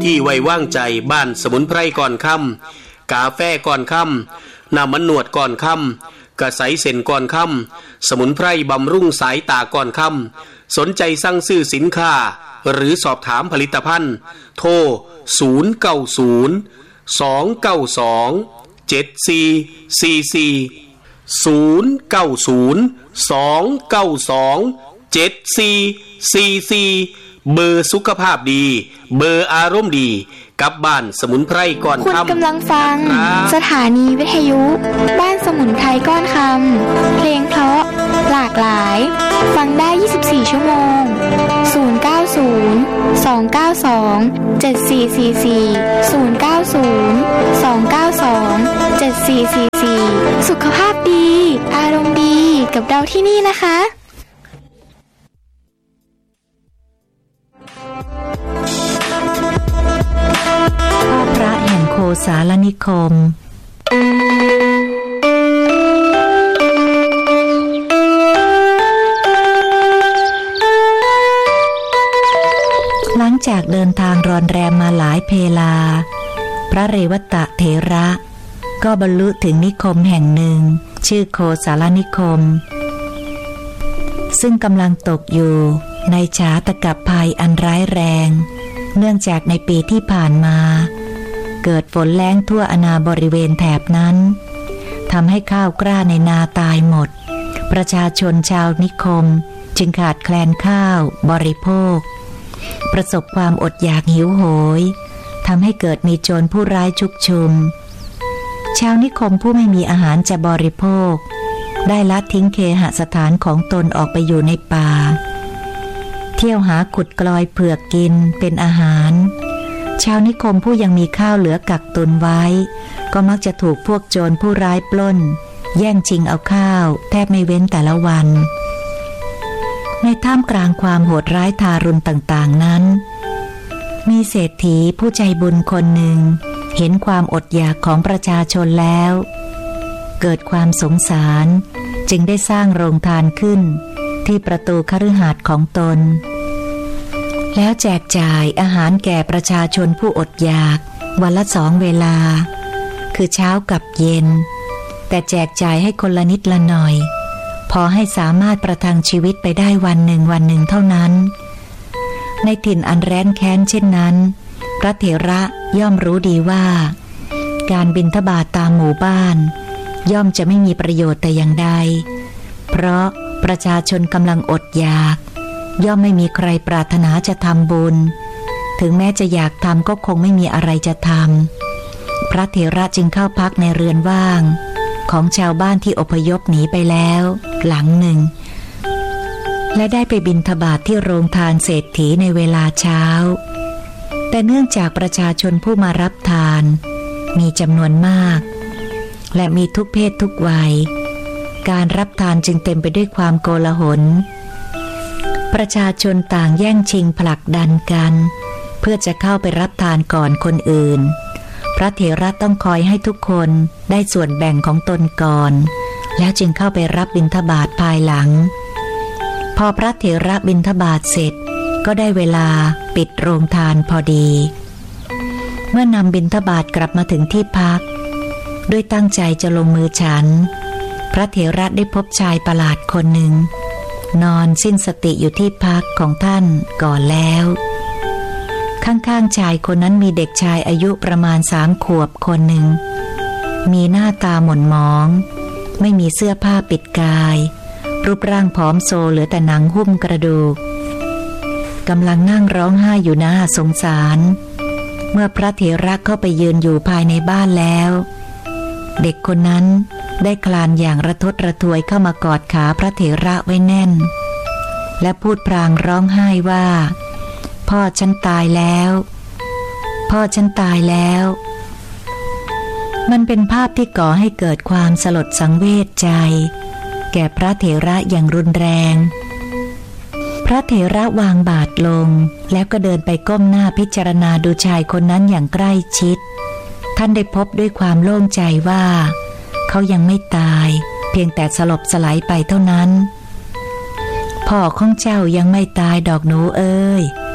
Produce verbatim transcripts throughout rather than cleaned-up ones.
ที่ไว้วางใจบ้านสมุนไพรก่อนค่ำกาแฟก่อนค่ำน้ำมันนวดก่อนค่ำกระใสเส้นก่อนค่ำสมุนไพรบำรุงสายตาก่อนค่ำสนใจสั่งซื้อสินค้าหรือสอบถามผลิตภัณฑ์โทรศูนย์ เก้า ศูนย์ สอง เก้า สอง เจ็ด สี่ สี่ สี่ ศูนย์ เก้า ศูนย์ สอง เก้า สอง เจ็ด สี่ สี่ สี่ เบอร์สุขภาพดีเบอร์อารมณ์ดีกับบ้านสมุนไพรก้อนคำคุณกำลังฟังสถานีวิทยุบ้านสมุนไพรก้อนคำเพลงเพราะหลากหลายฟังได้ยี่สิบสี่ชั่วโมงศูนย์ เก้า ศูนย์ สอง เก้า สอง เจ็ด สี่ สี่ สี่ ศูนย์ เก้า ศูนย์ สอง เก้า สอง เจ็ด สี่ สี่ สี่ สุขภาพดีอารมณ์ดีกับเราที่นี่นะคะพ่อพระแห่งโคสารนิคมหลังจากเดินทางรอนแรมมาหลายเพลาพระเรวตะเถระก็บรรลุถึงนิคมแห่งหนึ่งชื่อโคสารนิคมซึ่งกำลังตกอยู่ในฉาตกัปภัยอันร้ายแรงเนื่องจากในปีที่ผ่านมาเกิดฝนแล้งทั่วอาณาบริเวณแถบนั้นทำให้ข้าวกล้าในนาตายหมดประชาชนชาวนิคมจึงขาดแคลนข้าวบริโภคประสบความอดอยากหิวโหยทำให้เกิดมีโจรผู้ร้ายชุกชุมชาวนิคมผู้ไม่มีอาหารจะบริโภคได้ละทิ้งเคหสถานของตนออกไปอยู่ในป่าเที่ยวหาขุดกลอยเผือกกินเป็นอาหารชาวนิคมผู้ยังมีข้าวเหลือกักตุนไว้ก็มักจะถูกพวกโจรผู้ร้ายปล้นแย่งชิงเอาข้าวแทบไม่เว้นแต่ละวันในท่ามกลางความโหดร้ายทารุณต่างๆนั้นมีเศรษฐีผู้ใจบุญคนหนึ่งเห็นความอดอยากของประชาชนแล้วเกิดความสงสารจึงได้สร้างโรงทานขึ้นที่ประตูคฤหาสน์ของตนแล้วแจกจ่ายอาหารแก่ประชาชนผู้อดอยากวันละสองเวลาคือเช้ากับเย็นแต่แจกจ่ายให้คนละนิดละหน่อยพอให้สามารถประทังชีวิตไปได้วันหนึ่งวันหนึ่งเท่านั้นในถิ่นอันแร้นแค้นเช่นนั้นพระเถระย่อมรู้ดีว่าการบิณฑบาตตามหมู่บ้านย่อมจะไม่มีประโยชน์แต่อย่างใดเพราะประชาชนกำลังอดอยากย่อมไม่มีใครปรารถนาจะทำบุญถึงแม้จะอยากทำก็คงไม่มีอะไรจะทำพระเถระจึงเข้าพักในเรือนว่างของชาวบ้านที่อพยพหนีไปแล้วหลังหนึ่งและได้ไปบิณฑบาตที่โรงทานเศรษฐีในเวลาเช้าแต่เนื่องจากประชาชนผู้มารับทานมีจำนวนมากและมีทุกเพศทุกวัยการรับทานจึงเต็มไปด้วยความโกลาหลประชาชนต่างแย่งชิงผลักดันกันเพื่อจะเข้าไปรับทานก่อนคนอื่นพระเถระต้องคอยให้ทุกคนได้ส่วนแบ่งของตนก่อนแล้วจึงเข้าไปรับบิณฑบาตภายหลังพอพระเถระบิณฑบาตเสร็จก็ได้เวลาปิดโรงทานพอดีเมื่อนำบิณฑบาตกลับมาถึงที่พักด้วยตั้งใจจะลงมือฉันพระเถระได้พบชายประหลาดคนหนึ่งนอนสิ้นสติอยู่ที่พักของท่านก่อนแล้วข้างๆชายคนนั้นมีเด็กชายอายุประมาณสามขวบคนหนึ่งมีหน้าตาหม่นหมองไม่มีเสื้อผ้าปิดกายรูปร่างผอมโซเหลือแต่หนังหุ้มกระดูกกำลังนั่งร้องไห้อยู่น่าสงสารเมื่อพระเถระเข้าไปยืนอยู่ภายในบ้านแล้วเด็กคนนั้นได้คลานอย่างระทดระทวยเข้ามากอดขาพระเถระไว้แน่นและพูดพลางร้องไห้ว่าพ่อฉันตายแล้วพ่อฉันตายแล้วมันเป็นภาพที่ก่อให้เกิดความสลดสังเวชใจแก่พระเถระอย่างรุนแรงพระเถระวางบาตรลงแล้วก็เดินไปก้มหน้าพิจารณาดูชายคนนั้นอย่างใกล้ชิดท่านได้พบด้วยความโล่งใจว่าเขายังไม่ตายเพียงแต่สลบสลายไปเท่านั้นพ่อของเจ้ายังไม่ตายดอกหนูเอ้ยพ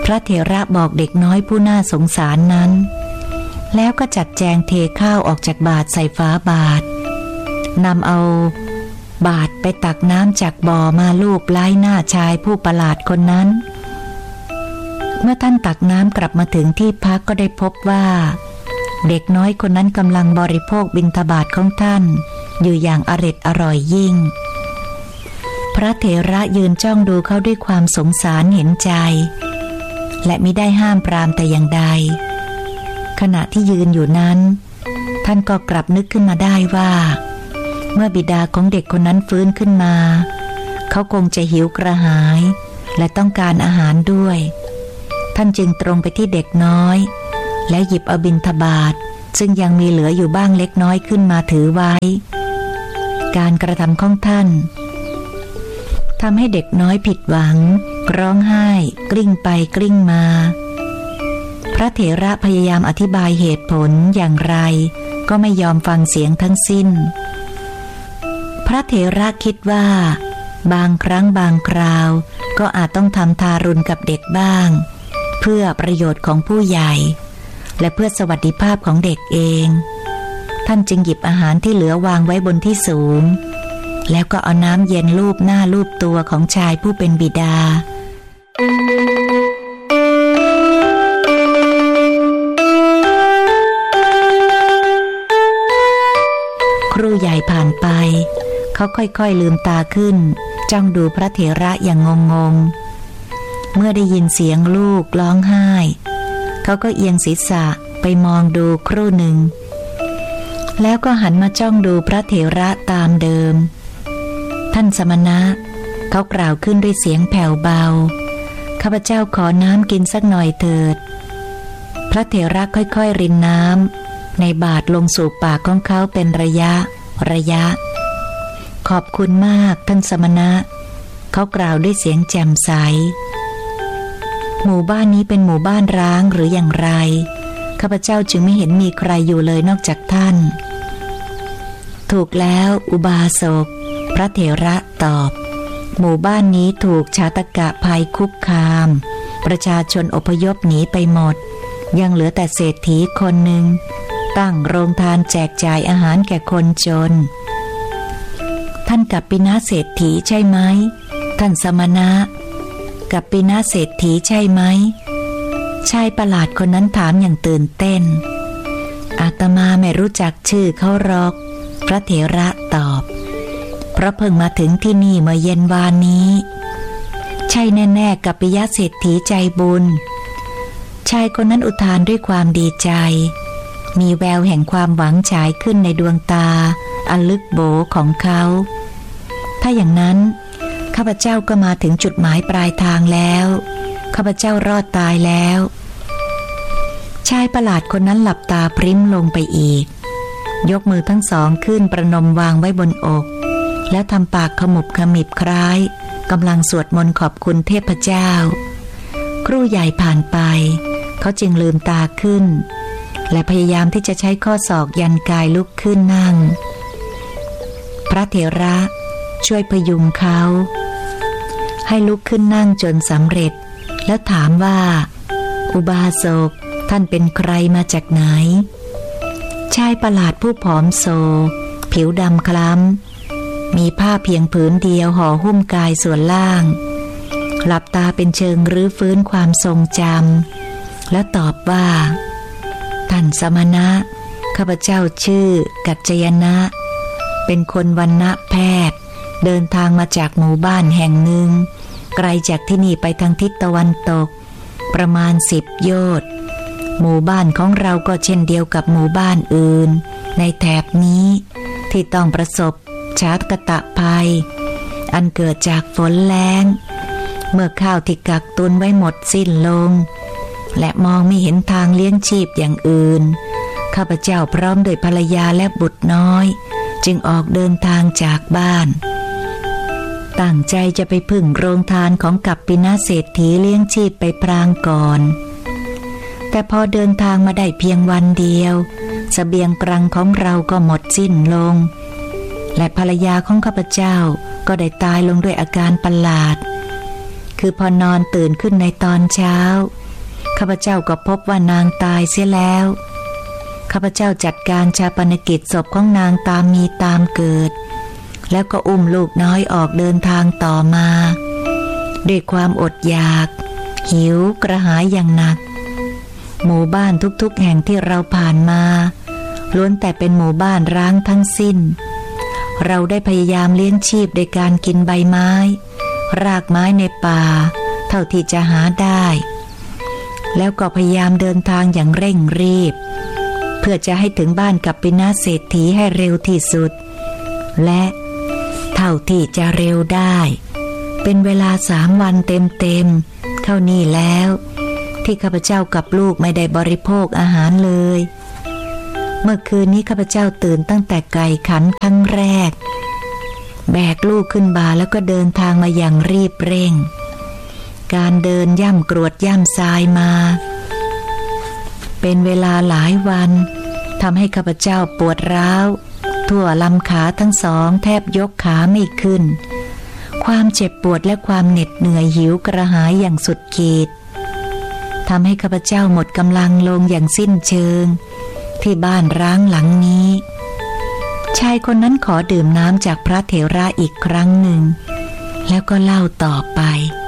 ระเถระบอกเด็กน้อยผู้น่าสงสารนั้นแล้วก็จัดแจงเทข้าวออกจากบาตรใส่ฝาบาตรนำเอาบาตรไปตักน้ำจากบ่อมาลูบไล้หน้าชายผู้ประหลาดคนนั้นเมื่อท่านตักน้ำกลับมาถึงที่พักก็ได้พบว่าเด็กน้อยคนนั้นกำลังบริโภคบิณฑบาตของท่านอยู่อย่างอร็ดอร่อยยิ่งพระเถระยืนจ้องดูเขาด้วยความสงสารเห็นใจและมิได้ห้ามปรามแต่อย่างใดขณะที่ยืนอยู่นั้นท่านก็กลับนึกขึ้นมาได้ว่าเมื่อบิดาของเด็กคนนั้นฟื้นขึ้นมาเขาคงจะหิวกระหายและต้องการอาหารด้วยท่านจึงตรงไปที่เด็กน้อยและหยิบเอาบิณฑบาตซึ่งยังมีเหลืออยู่บ้างเล็กน้อยขึ้นมาถือไว้การกระทำของท่านทำให้เด็กน้อยผิดหวังร้องไห้กลิ้งไปกลิ้งมาพระเถระพยายามอธิบายเหตุผลอย่างไรก็ไม่ยอมฟังเสียงทั้งสิ้นพระเถระคิดว่าบางครั้งบางคราวก็อาจต้องทำทารุณกับเด็กบ้างเพื่อประโยชน์ของผู้ใหญ่และเพื่อสวัสดิภาพของเด็กเองท่านจึงหยิบอาหารที่เหลือวางไว้บนที่สูงแล้วก็เอาน้ำเย็นลูบหน้าลูบตัวของชายผู้เป็นบิดาครู่ใหญ่ผ่านไปเขาค่อยๆลืมตาขึ้นจ้องดูพระเถระอย่างงงๆเมื่อได้ยินเสียงลูกร้องไห้เขาก็เอียงศีรษะไปมองดูครู่หนึ่งแล้วก็หันมาจ้องดูพระเถระตามเดิมท่านสมณะเขากล่าวขึ้นด้วยเสียงแผ่วเบาข้าพเจ้าขอน้ำกินสักหน่อยเถิดพระเถระค่อยๆรินน้ำในบาตรลงสู่ปากของเขาเป็นระยะระยะขอบคุณมากท่านสมณะเขากล่าวด้วยเสียงแจ่มใสหมู่บ้านนี้เป็นหมู่บ้านร้างหรืออย่างไรข้าพเจ้าจึงไม่เห็นมีใครอยู่เลยนอกจากท่านถูกแล้วอุบาสกพระเถระตอบหมู่บ้านนี้ถูกชาตกะภัยคุกคามประชาชนอพยพหนีไปหมดยังเหลือแต่เศรษฐีคนหนึ่งตั้งโรงทานแจกจ่ายอาหารแก่คนจนท่านกัปปินะเศรษฐีใช่ไหมท่านสมณะกัปปินะเศรษฐีใช่ไหมชายประหลาดคนนั้นถามอย่างตื่นเต้นอาตมาไม่รู้จักชื่อเขาหรอกพระเถระตอบเพราะเพิ่งมาถึงที่นี่เมื่อเย็นวานนี้ใช่แน่ๆกัปปิยะเศรษฐีใจบุญชายคนนั้นอุทานด้วยความดีใจมีแววแห่งความหวังฉายขึ้นในดวงตาอันลึกโบของเขาถ้าอย่างนั้นข้าพเจ้าก็มาถึงจุดหมายปลายทางแล้วข้าพเจ้ารอดตายแล้วชายประหลาดคนนั้นหลับตาพริ้มลงไปอีกยกมือทั้งสองขึ้นประนมวางไว้บนอกแล้วทำปากขมุบขมิบคล้ายกำลังสวดมนต์ขอบคุณเทพเจ้าครู่ใหญ่ผ่านไปเขาจึงลืมตาขึ้นและพยายามที่จะใช้ข้อศอกยันกายลุกขึ้นนั่งพระเถระช่วยพยุงเขาให้ลุกขึ้นนั่งจนสำเร็จแล้วถามว่าอุบาสกท่านเป็นใครมาจากไหนชายประหลาดผู้ผอมโซผิวดำคล้ำมีผ้าเพียงผืนเดียวห่อหุ้มกายส่วนล่างหลับตาเป็นเชิงรื้อฟื้นความทรงจำแล้วตอบว่าท่านสมณะข้าพเจ้าชื่อกัจจยนะเป็นคนวรรณแพทย์เดินทางมาจากหมู่บ้านแห่งหนึ่งไกลจากที่นี่ไปทางทิศตะวันตกประมาณสิบโยชน์หมู่บ้านของเราก็เช่นเดียวกับหมู่บ้านอื่นในแถบนี้ที่ต้องประสบชาตกะภัยอันเกิดจากฝนแล้งเมื่อข้าวที่กักตุนไว้หมดสิ้นลงและมองไม่เห็นทางเลี้ยงชีพอย่างอื่นข้าพเจ้าพร้อมด้วยภรรยาและบุตรน้อยจึงออกเดินทางจากบ้านตั้งใจจะไปพึ่งโรงทานของกัปปินะเศรษฐีเลี้ยงชีพไปพรางก่อนแต่พอเดินทางมาได้เพียงวันเดียวเสบียงกรังของเราก็หมดสิ้นลงและภรรยาของข้าพเจ้าก็ได้ตายลงด้วยอาการประหลาดคือพอนอนตื่นขึ้นในตอนเช้าข้าพเจ้าก็พบว่านางตายเสียแล้วข้าพเจ้าจัดการฌาปนกิจศพของนางตามมีตามเกิดแล้วก็อุ้มลูกน้อยออกเดินทางต่อมาด้วยความอดอยากหิวกระหายอย่างหนักหมู่บ้านทุกๆแห่งที่เราผ่านมาล้วนแต่เป็นหมู่บ้านร้างทั้งสิ้นเราได้พยายามเลี้ยงชีพโดยการกินใบไม้รากไม้ในป่าเท่าที่จะหาได้แล้วก็พยายามเดินทางอย่างเร่งรีบเพื่อจะให้ถึงบ้านกับปิณเศรษฐีให้เร็วที่สุดและเท่าที่จะเร็วได้เป็นเวลาสามวันเต็มๆเท่านี้แล้วที่ข้าพเจ้ากับลูกไม่ได้บริโภคอาหารเลยเมื่อคืนนี้ข้าพเจ้าตื่นตั้งแต่ไก่ขันครั้งแรกแบกลูกขึ้นบ่าแล้วก็เดินทางมาอย่างรีบเร่งการเดินย่ำกรวดย่ำทรายมาเป็นเวลาหลายวันทำให้ข้าพเจ้าปวดร้าวทั่วลำขาทั้งสองแทบยกขาไม่ขึ้นความเจ็บปวดและความเหน็ดเหนื่อยหิวกระหายอย่างสุดขีดทำให้ข้าพเจ้าหมดกำลังลงอย่างสิ้นเชิงที่บ้านร้างหลังนี้ชายคนนั้นขอดื่มน้ำจากพระเถระอีกครั้งหนึ่งแล้วก็เล่าต่อไป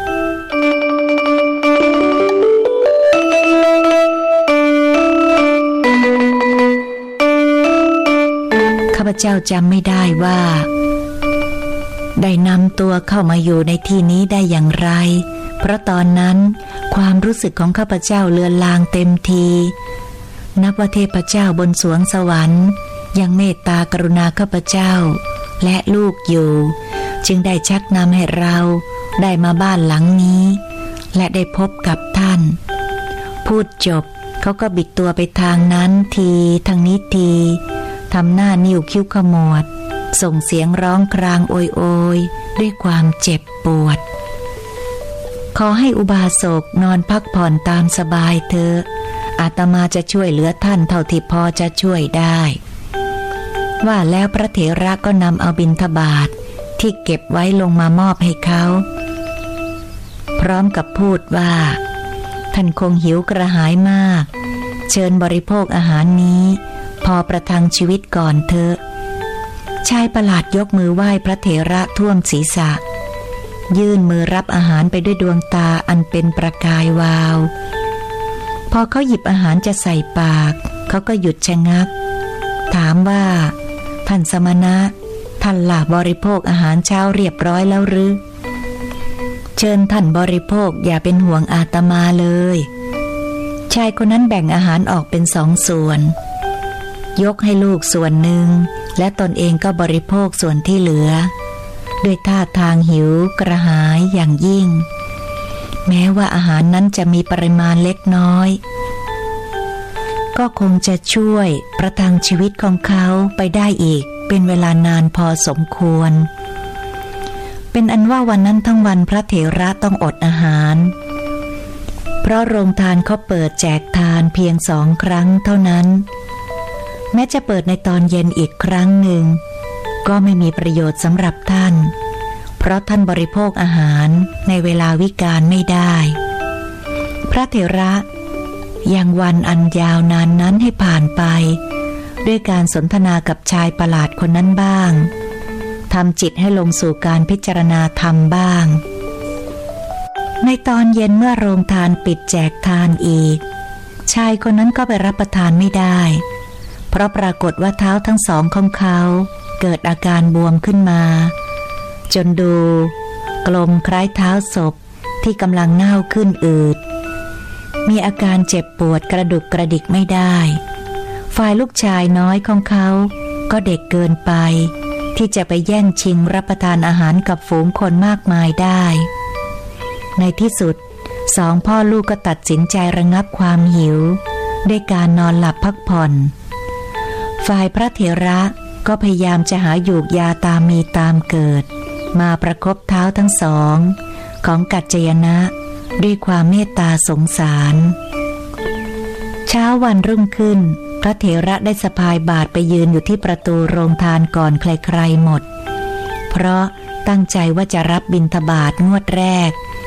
ข้าพเจ้าจำไม่ได้ว่าได้นำตัวเข้ามาอยู่ในที่นี้ได้อย่างไรเพราะตอนนั้นความรู้สึกของข้าพเจ้าเลือนลางเต็มทีนับว่าเทพเจ้าบนสวงสวรรค์ยังเมตตากรุณาข้าพเจ้าและลูกอยู่จึงได้ชักนำให้เราได้มาบ้านหลังนี้และได้พบกับท่านพูดจบเขาก็บิดตัวไปทางนั้นทีทางนี้ทีทำหน้านิ้วคิ้วขมวดส่งเสียงร้องครางโอยโอยด้วยความเจ็บปวดขอให้อุบาสกนอนพักผ่อนตามสบายเถอะอาตมาจะช่วยเหลือท่านเท่าที่พอจะช่วยได้ว่าแล้วพระเถระก็นำเอาบิณฑบาตที่เก็บไว้ลงมามอบให้เขาพร้อมกับพูดว่าท่านคงหิวกระหายมากเชิญบริโภคอาหารนี้พอประทังชีวิตก่อนเถอะชายประหลาดยกมือไหว้พระเถระท่วมศีรษะยื่นมือรับอาหารไปด้วยดวงตาอันเป็นประกายวาวพอเขาหยิบอาหารจะใส่ปากเขาก็หยุดชะงักถามว่าท่านสมณะท่านล่ะบริโภคอาหารเช้าเรียบร้อยแล้วหรือเชิญท่านบริโภคอย่าเป็นห่วงอาตมาเลยชายคนนั้นแบ่งอาหารออกเป็นสองส่วนยกให้ลูกส่วนหนึ่งและตนเองก็บริโภคส่วนที่เหลือด้วยท่าทางหิวกระหายอย่างยิ่งแม้ว่าอาหารนั้นจะมีปริมาณเล็กน้อยก็คงจะช่วยประทังชีวิตของเขาไปได้อีกเป็นเวลานานพอสมควรเป็นอันว่าวันนั้นทั้งวันพระเถระต้องอดอาหารเพราะโรงทานเขาเปิดแจกทานเพียงสองครั้งเท่านั้นแม้จะเปิดในตอนเย็นอีกครั้งหนึ่งก็ไม่มีประโยชน์สำหรับท่านเพราะท่านบริโภคอาหารในเวลาวิกาลไม่ได้พระเถระยังวันอันยาวนานนั้นให้ผ่านไปด้วยการสนทนากับชายประหลาดคนนั้นบ้างทำจิตให้ลงสู่การพิจารณาธรรมบ้างในตอนเย็นเมื่อโรงทานปิดแจกทานอีกชายคนนั้นก็ไปรับประทานไม่ได้เพราะปรากฏว่าเท้าทั้งสองของเขาเกิดอาการบวมขึ้นมาจนดูกลมคล้ายเท้าศพที่กำลังเน่าขึ้นอืดมีอาการเจ็บปวดกระดุกกระดิกไม่ได้ฝ่ายลูกชายน้อยของเขาก็เด็กเกินไปที่จะไปแย่งชิงรับประทานอาหารกับฝูงคนมากมายได้ในที่สุดสองพ่อลูกก็ตัดสินใจระงับความหิวด้วยการนอนหลับพักผ่อนฝ่ายพระเถระก็พยายามจะหาหยูกยาตามมีตามเกิดมาประคบเท้าทั้งสองของกัจจยนะด้วยความเมตตาสงสารเช้าวันรุ่งขึ้นพระเถระได้สะพายบาตรไปยืนอยู่ที่ประตูโรงทานก่อนใครๆหมดเพราะตั้งใจว่าจะรับบิณฑบาตงวดแรก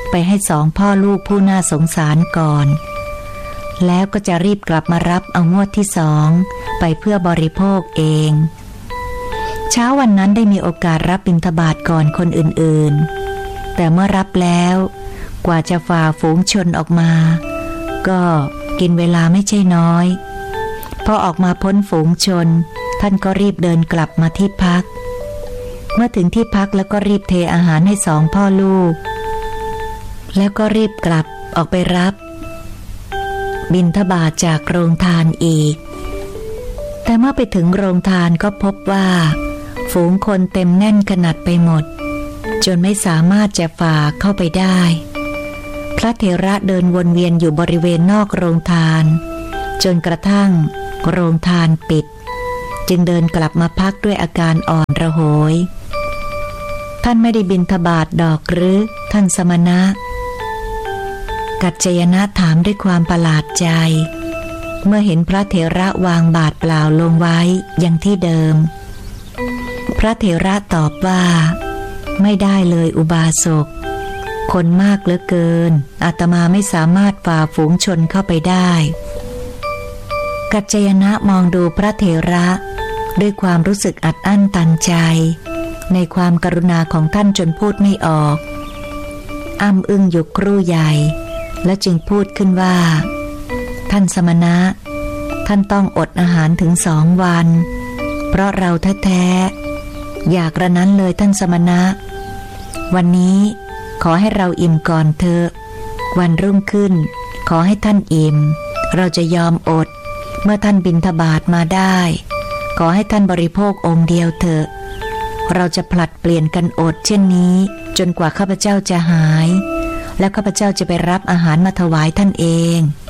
ไปให้สองพ่อลูกผู้น่าสงสารก่อนแล้วก็จะรีบกลับมารับเอางวดที่สองไปเพื่อบริโภคเองเช้าวันนั้นได้มีโอกาสรับบิณฑบาตก่อนคนอื่นๆแต่เมื่อรับแล้วกว่าจะฝ่าฝูงชนออกมาก็กินเวลาไม่ใช่น้อยพอออกมาพ้นฝูงชนท่านก็รีบเดินกลับมาที่พักเมื่อถึงที่พักแล้วก็รีบเทอาหารให้สองพ่อลูกแล้วก็รีบกลับออกไปรับบิณฑบาตจากโรงทานอีกแต่เมื่อไปถึงโรงทานก็พบว่าฝูงคนเต็มแน่นขนาดไปหมดจนไม่สามารถจะฝ่าเข้าไปได้พระเถระเดินวนเวียนอยู่บริเวณนอกโรงทานจนกระทั่งโรงทานปิดจึงเดินกลับมาพักด้วยอาการอ่อนระโหยท่านไม่ได้บิณฑบาตดอกหรือท่านสมณะกัจจยนะถามด้วยความประหลาดใจเมื่อเห็นพระเถระวางบาตรเปล่าลงไว้อย่างที่เดิมพระเถระตอบว่าไม่ได้เลยอุบาสกคนมากเหลือเกินอาตมาไม่สามารถฝ่าฝูงชนเข้าไปได้กัจจยนะมองดูพระเถระด้วยความรู้สึกอัดอั้นตันใจในความกรุณาของท่านจนพูดไม่ออกอ้ำอึ้งอยู่ครู่ใหญ่แล้วจึงพูดขึ้นว่าท่านสมณะท่านต้องอดอาหารถึงสองวันเพราะเราแท้ๆอยากกระนั้นเลยท่านสมณะวันนี้ขอให้เราอิ่มก่อนเถอะวันรุ่งขึ้นขอให้ท่านอิ่มเราจะยอมอดเมื่อท่านบิณฑบาตมาได้ขอให้ท่านบริโภคองค์เดียวเถอะเราจะผลัดเปลี่ยนกันอดเช่นนี้จนกว่าข้าพเจ้าจะหายและข้าพเจ้าจะไปรับอาหารมาถวายท่านเอง